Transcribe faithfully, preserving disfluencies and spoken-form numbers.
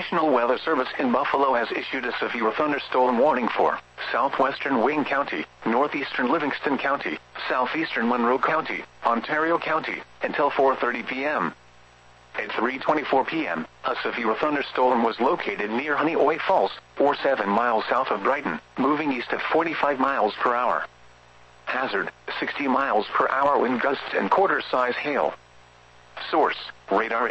National Weather Service in Buffalo has issued a severe thunderstorm warning for southwestern Wayne County, northeastern Livingston County, southeastern Monroe County, Ontario County, until four thirty p.m. At three twenty-four p.m., a severe thunderstorm was located near Honeoye Falls, or seven miles south of Brighton, moving east at forty-five miles per hour. Hazard, sixty miles per hour wind gusts and quarter-size hail. Source, radar